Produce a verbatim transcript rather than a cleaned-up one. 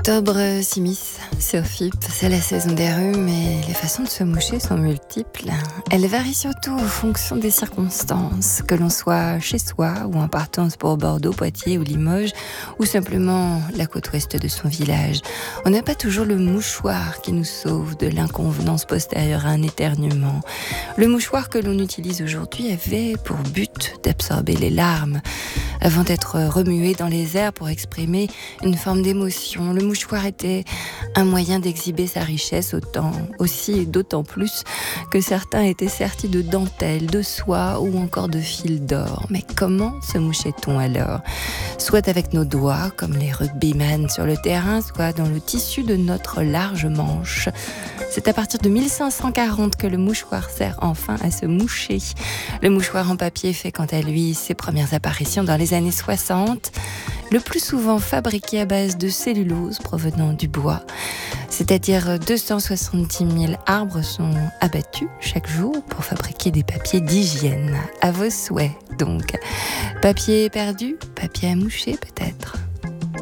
Octobre s'immisce sur F I P, c'est la saison des rhumes et les façons de se moucher sont multiples. Elles varient surtout en fonction des circonstances, que l'on soit chez soi ou en partance pour Bordeaux, Poitiers ou Limoges, ou simplement la côte ouest de son village. On n'a pas toujours le mouchoir qui nous sauve de l'inconvenance postérieure à un éternuement. Le mouchoir que l'on utilise aujourd'hui avait pour but d'absorber les larmes avant d'être remué dans les airs pour exprimer une forme d'émotion. Le mouchoir était un moyen d'exhiber sa richesse autant, aussi et d'autant plus que certains étaient sertis de dentelle, de soie ou encore de fil d'or. Mais comment se mouchait-on alors ? Soit avec nos doigts, comme les rugbyman sur le terrain, soit dans le tissu de notre large manche. C'est à partir de mille cinq cent quarante que le mouchoir sert enfin à se moucher. Le mouchoir en papier fait quant à lui ses premières apparitions dans les années soixante, le plus souvent fabriqué à base de cellulose provenant du bois. C'est-à-dire deux cent soixante-dix mille arbres sont abattus chaque jour pour fabriquer des papiers d'hygiène. À vos souhaits donc. Papier perdu, papier à moucher peut-être.